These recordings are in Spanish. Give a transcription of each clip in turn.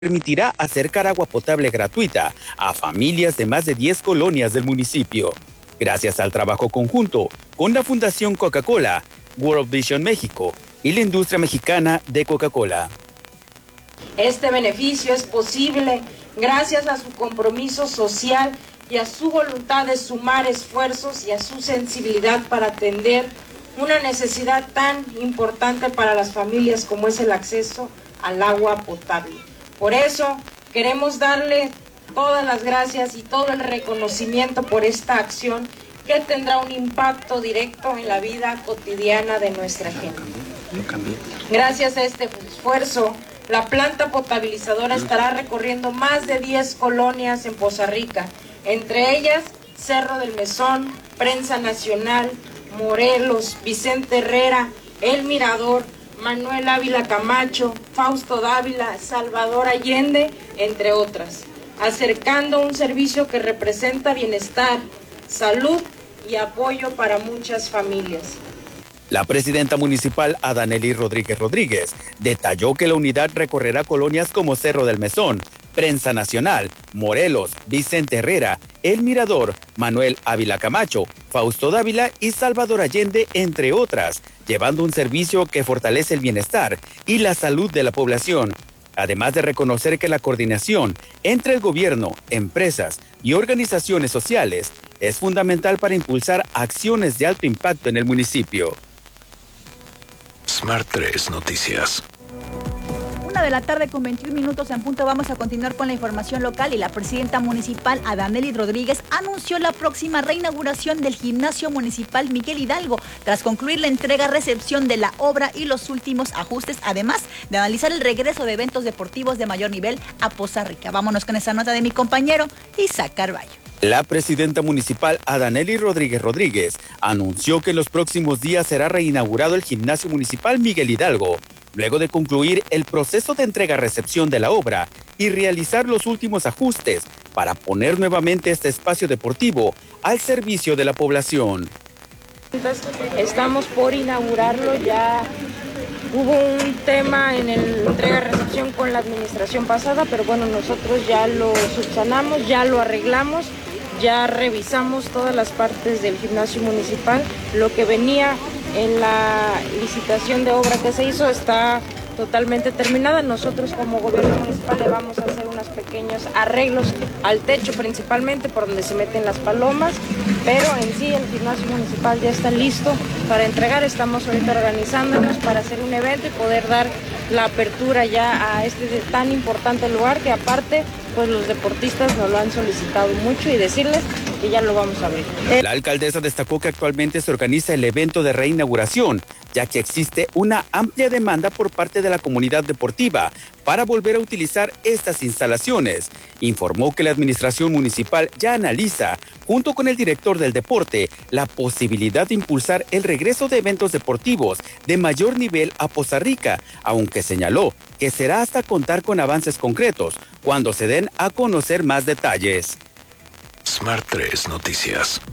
permitirá acercar agua potable gratuita a familias de más de 10 colonias del municipio. Gracias al trabajo conjunto con la Fundación Coca-Cola, World Vision México y la industria mexicana de Coca-Cola. Este beneficio es posible gracias a su compromiso social y a su voluntad de sumar esfuerzos y a su sensibilidad para atender una necesidad tan importante para las familias como es el acceso al agua potable. Por eso queremos darle todas las gracias y todo el reconocimiento por esta acción que tendrá un impacto directo en la vida cotidiana de nuestra gente. Gracias a este esfuerzo, la planta potabilizadora estará recorriendo más de 10 colonias en Poza Rica, entre ellas Cerro del Mesón, Prensa Nacional, Morelos, Vicente Herrera, El Mirador, Manuel Ávila Camacho, Fausto Dávila, Salvador Allende, entre otras, acercando un servicio que representa bienestar, salud y apoyo para muchas familias. La presidenta municipal Adanely Rodríguez Rodríguez detalló que la unidad recorrerá colonias como Cerro del Mesón, Prensa Nacional, Morelos, Vicente Herrera, El Mirador, Manuel Ávila Camacho, Fausto Dávila y Salvador Allende, entre otras, llevando un servicio que fortalece el bienestar y la salud de la población. Además de reconocer que la coordinación entre el gobierno, empresas y organizaciones sociales es fundamental para impulsar acciones de alto impacto en el municipio. Smart 3 Noticias. 1:21 p.m. en punto. Vamos a continuar con la información local y la presidenta municipal Adanely Rodríguez anunció la próxima reinauguración del gimnasio municipal Miguel Hidalgo tras concluir la entrega-recepción de la obra y los últimos ajustes, además de analizar el regreso de eventos deportivos de mayor nivel a Poza Rica. Vámonos con esa nota de mi compañero Isaac Carballo. La presidenta municipal Adanely Rodríguez Rodríguez anunció que en los próximos días será reinaugurado el gimnasio municipal Miguel Hidalgo, luego de concluir el proceso de entrega-recepción de la obra y realizar los últimos ajustes para poner nuevamente este espacio deportivo al servicio de la población. Estamos por inaugurarlo, ya hubo un tema en el entrega-recepción con la administración pasada, pero bueno, nosotros ya lo subsanamos, ya lo arreglamos, ya revisamos todas las partes del gimnasio municipal. Lo que venía en la licitación de obra que se hizo está totalmente terminada. Nosotros como gobierno municipal le vamos a hacer unos pequeños arreglos al techo, principalmente por donde se meten las palomas, pero en sí el gimnasio municipal ya está listo para entregar. Estamos ahorita organizándonos para hacer un evento y poder dar la apertura ya a este tan importante lugar que aparte pues los deportistas nos lo han solicitado mucho y decirles que ya lo vamos a abrir. La alcaldesa destacó que actualmente se organiza el evento de reinauguración, ya que existe una amplia demanda por parte de la comunidad deportiva para volver a utilizar estas instalaciones. Informó que la administración municipal ya analiza, junto con el director del deporte, la posibilidad de impulsar el regreso de eventos deportivos de mayor nivel a Poza Rica, aunque señaló que será hasta contar con avances concretos cuando se den a conocer más detalles. Smart 3 Noticias.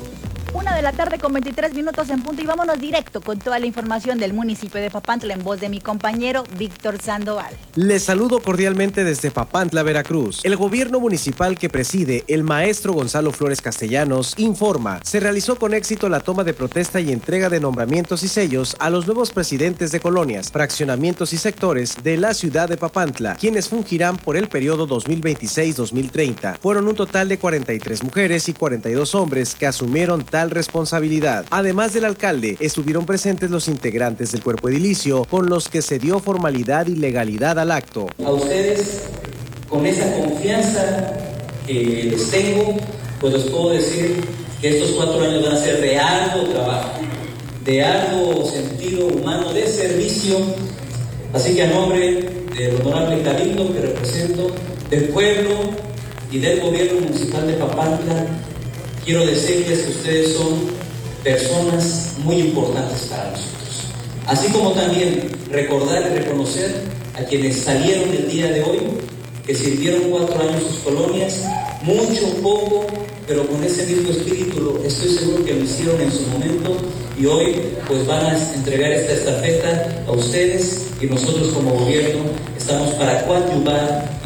1:23 p.m. en punto y vámonos directo con toda la información del municipio de Papantla en voz de mi compañero Víctor Sandoval. Les saludo cordialmente desde Papantla, Veracruz. El gobierno municipal que preside el maestro Gonzalo Flores Castellanos informa, se realizó con éxito la toma de protesta y entrega de nombramientos y sellos a los nuevos presidentes de colonias, fraccionamientos y sectores de la ciudad de Papantla, quienes fungirán por el periodo 2026-2030. Fueron un total de 43 mujeres y 42 hombres que asumieron tal responsabilidad. Además del alcalde, estuvieron presentes los integrantes del cuerpo edilicio con los que se dio formalidad y legalidad al acto. A ustedes, con esa confianza que les tengo, pues les puedo decir que estos 4 años van a ser de arduo trabajo, de arduo sentido humano, de servicio. Así que a nombre del honorable cabildo que represento, del pueblo y del gobierno municipal de Papantla, quiero decirles que ustedes son personas muy importantes para nosotros. Así como también recordar y reconocer a quienes salieron el día de hoy, que sirvieron 4 años sus colonias, mucho, poco, pero con ese mismo espíritu, estoy seguro que lo hicieron en su momento y hoy pues van a entregar esta estafeta a ustedes y nosotros como gobierno estamos para coadyuvar